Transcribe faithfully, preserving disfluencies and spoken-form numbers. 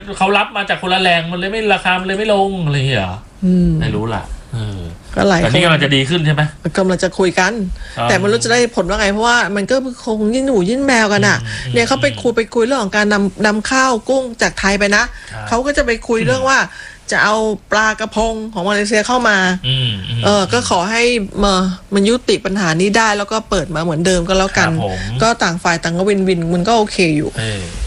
เขารับมาจากคนละแรงมันเลยไม่ราคามันเลยไม่ลงอะไรอย่างเงี้ยไม่รู้ล่ะเออก็หลายคนแต่นี่กำลังจะดีขึ้นใช่ไหมกำลังจะคุยกันแต่ไม่รู้จะได้ผลว่าไงเพราะว่ามันก็คงยิ่งหนูยิ่งแมวกันอ่ะเนี่ยเขาไปคุยไปคุยเรื่องของการนำนำข้าวกุ้งจากไทยไปนะเขาก็จะไปคุยเรื่องว่าจะเอาปลากระพงของมาเลเซียเข้ามาเออก็ขอให้มามันยุติปัญหานี้ได้แล้วก็เปิดมาเหมือนเดิมก็แล้วกันก็ต่างฝ่ายต่างก็วินวินมันก็โอเคอยู่